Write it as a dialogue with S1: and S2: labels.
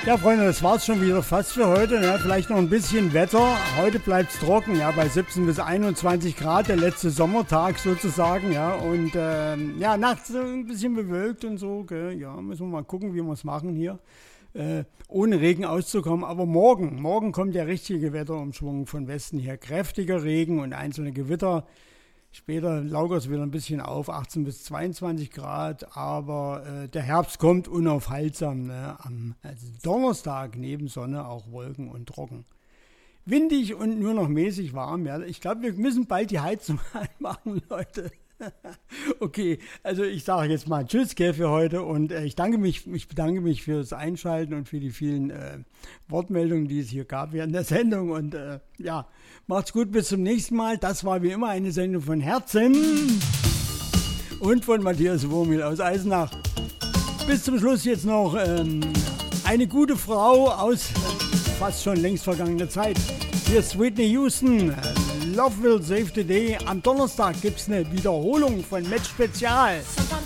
S1: Ja, Freunde, das war's schon wieder fast für heute. Ja, vielleicht noch ein bisschen Wetter. Heute bleibt's trocken, ja, bei 17 bis 21 Grad, der letzte Sommertag sozusagen, ja. Und ja, nachts ein bisschen bewölkt und so, gell? Ja, müssen wir mal gucken, wie wir es machen hier. Ohne Regen auszukommen. Aber morgen kommt der richtige Wetterumschwung von Westen her. Kräftiger Regen und einzelne Gewitter. Später laugert es wieder ein bisschen auf, 18 bis 22 Grad, aber der Herbst kommt unaufhaltsam. Ne? Am Donnerstag neben Sonne auch Wolken und trocken. Windig und nur noch mäßig warm. Ja? Ich glaube, wir müssen bald die Heizung anmachen, Leute. Okay, also ich sage jetzt mal Tschüss, gell, für heute und ich bedanke mich fürs Einschalten und für die vielen Wortmeldungen, die es hier gab während der Sendung und ja, macht's gut, bis zum nächsten Mal. Das war wie immer eine Sendung von Herzen und von Matthias Wurmil aus Eisenach. Bis zum Schluss jetzt noch eine gute Frau aus fast schon längst vergangener Zeit. Hier ist Whitney Houston. Love Will Save the Day. Am Donnerstag gibt es eine Wiederholung von Match Spezial.